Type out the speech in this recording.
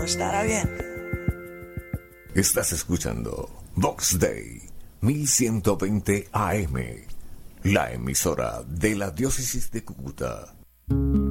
todo estará bien. Estás escuchando Vox Day 1120 AM, la emisora de la Diócesis de Cúcuta.